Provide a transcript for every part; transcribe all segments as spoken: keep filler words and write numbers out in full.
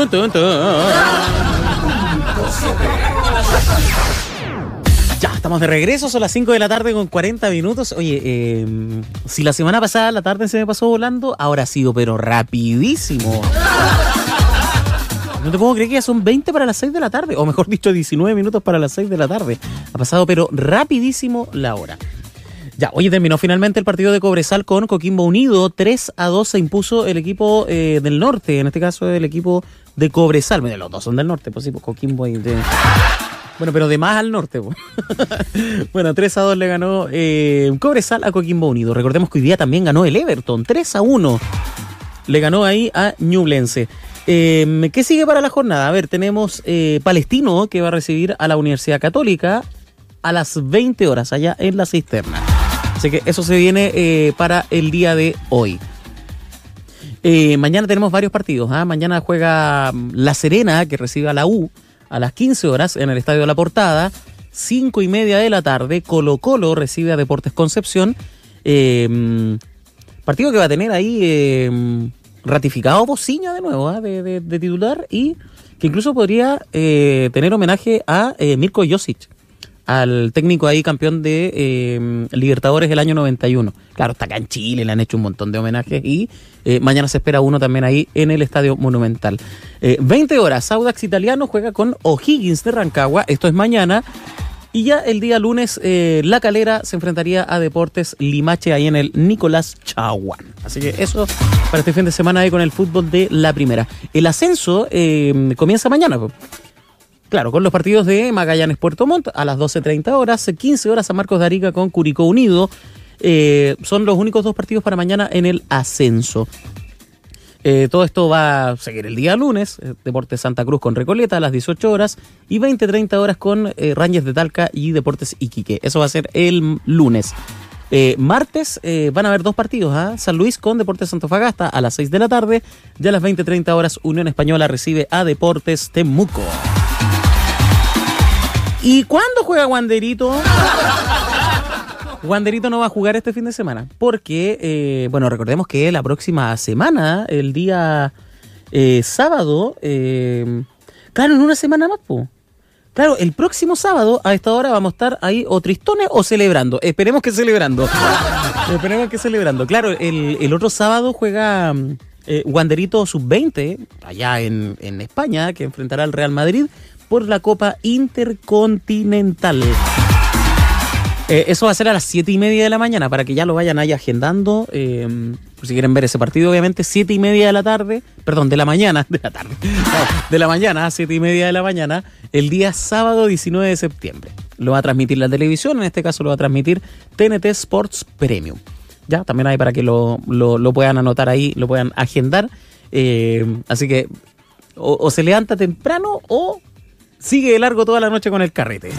Tun, tun, tun. Ya, estamos de regreso, son las cinco de la tarde con cuarenta minutos. Oye, eh, si la semana pasada la tarde se me pasó volando, ahora ha sido pero rapidísimo. No te puedo creer que ya son veinte para las seis de la tarde, o mejor dicho, diecinueve minutos para las seis de la tarde. Ha pasado pero rapidísimo la hora. Ya, oye, terminó finalmente el partido de Cobresal con Coquimbo Unido. tres a dos se impuso el equipo eh, del norte, en este caso el equipo de Cobresal. Mira, los dos son del norte, pues sí, pues Coquimbo y de... Bueno, pero de más al norte. Pues. Bueno, tres a dos le ganó eh, Cobresal a Coquimbo Unido. Recordemos que hoy día también ganó el Everton, tres a uno. Le ganó ahí a Ñublense. Eh, ¿Qué sigue para la jornada? A ver, tenemos eh, Palestino, que va a recibir a la Universidad Católica a las veinte horas, allá en la Cisterna. Así que eso se viene eh, para el día de hoy. Eh, mañana tenemos varios partidos. ¿eh? Mañana juega La Serena, que recibe a la U a las quince horas en el Estadio La Portada. cinco y media de la tarde, Colo Colo recibe a Deportes Concepción. Eh, partido que va a tener ahí... Eh, ratificado Pociña de nuevo, ¿eh? de, de, de titular, y que incluso podría eh, tener homenaje a eh, Mirko Josic, al técnico ahí campeón de eh, Libertadores del año noventa y uno. Claro, está acá en Chile, le han hecho un montón de homenajes y eh, mañana se espera uno también ahí en el Estadio Monumental. Eh, veinte horas, Audax Italiano juega con O'Higgins de Rancagua, esto es mañana. Y ya el día lunes, eh, La Calera se enfrentaría a Deportes Limache ahí en el Nicolás Chaguán. Así que eso para este fin de semana ahí con el fútbol de la primera. El ascenso eh, comienza mañana. Claro, con los partidos de Magallanes Puerto Montt a las doce treinta horas, quince horas San Marcos de Arica con Curicó Unido. Eh, son los únicos dos partidos para mañana en el ascenso. Eh, todo esto va a seguir el día lunes, eh, Deportes Santa Cruz con Recoleta a las dieciocho horas y veinte treinta horas con eh, Rangers de Talca y Deportes Iquique. Eso va a ser el lunes. Eh, martes eh, van a haber dos partidos, ¿eh? San Luis con Deportes Antofagasta a las seis de la tarde y a las veinte treinta horas Unión Española recibe a Deportes Temuco. ¿Y cuándo juega Wanderito? Wanderito no va a jugar este fin de semana porque, eh, bueno, recordemos que la próxima semana, el día eh, sábado, eh, claro, en una semana más, po. Claro, el próximo sábado a esta hora vamos a estar ahí o tristones o celebrando. Esperemos que celebrando. Esperemos que celebrando. Claro, el, el otro sábado juega eh, Wanderito sub veinte, allá en, en España, que enfrentará al Real Madrid por la Copa Intercontinental. Eh, eso va a ser a las siete y media de la mañana, para que ya lo vayan ahí agendando, eh, por si quieren ver ese partido, obviamente, siete y media de la tarde, perdón, de la mañana, de la tarde, no, de la mañana, siete y media de la mañana, el día sábado diecinueve de septiembre. Lo va a transmitir la televisión, en este caso lo va a transmitir T N T Sports Premium. Ya, también hay para que lo, lo, lo puedan anotar ahí, lo puedan agendar, eh, así que o, o se levanta temprano o sigue de largo toda la noche con el carrete.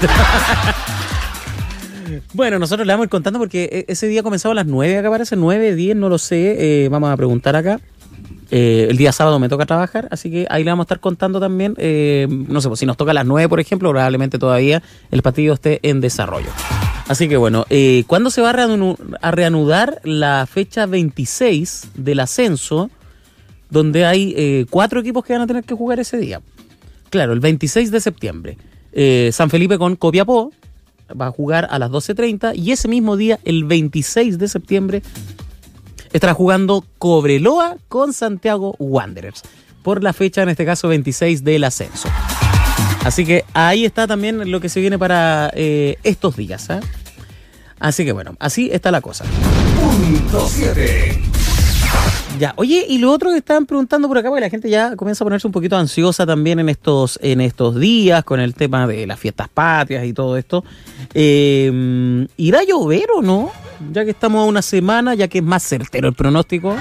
Bueno, nosotros le vamos a ir contando porque ese día comenzaba a las nueve, acá parece, nueve, diez, no lo sé, eh, vamos a preguntar acá. Eh, el día sábado me toca trabajar, así que ahí le vamos a estar contando también, eh, no sé, pues si nos toca a las nueve, por ejemplo, probablemente todavía el partido esté en desarrollo. Así que bueno, eh, ¿cuándo se va a, reanu- a reanudar la fecha veintiséis del ascenso, donde hay eh, cuatro equipos que van a tener que jugar ese día? Claro, el veintiséis de septiembre. Eh, San Felipe con Copiapó va a jugar a las doce treinta y ese mismo día, el veintiséis de septiembre, estará jugando Cobreloa con Santiago Wanderers por la fecha, en este caso, veintiséis del ascenso. Así que ahí está también lo que se viene para eh, estos días, ¿eh? Así que bueno, así está la cosa. Punto siete. Ya, oye, y lo otro que estaban preguntando por acá, porque la gente ya comienza a ponerse un poquito ansiosa también en estos, en estos días con el tema de las fiestas patrias y todo esto. Eh, ¿Irá a llover o no? Ya que estamos a una semana, ya que es más certero el pronóstico.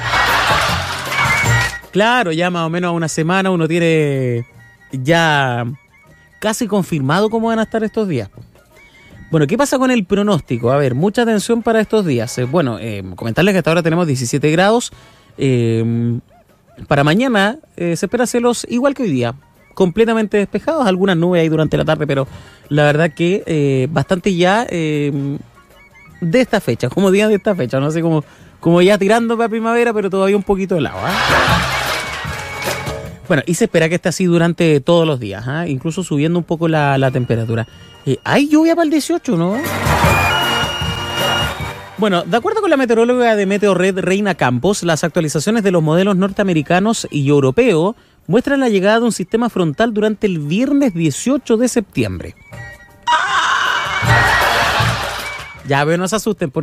Claro, ya más o menos a una semana uno tiene ya casi confirmado cómo van a estar estos días. Bueno, ¿qué pasa con el pronóstico? A ver, mucha atención para estos días. Eh, bueno, eh, comentarles que hasta ahora tenemos diecisiete grados. Eh, para mañana eh, se espera cielos igual que hoy día, completamente despejados, algunas nubes ahí durante la tarde, pero la verdad que eh, bastante ya eh, de esta fecha, como día de esta fecha, no sé, como, como ya tirando para primavera, pero todavía un poquito helado, ¿eh? Bueno, y se espera que esté así durante todos los días, ¿eh? Incluso subiendo un poco la, la temperatura. Eh, ¿Hay lluvia para el dieciocho, no? Bueno, de acuerdo con la meteoróloga de Meteorred, Reina Campos, las actualizaciones de los modelos norteamericanos y europeos muestran la llegada de un sistema frontal durante el viernes dieciocho de septiembre. Ya, pero no se asusten,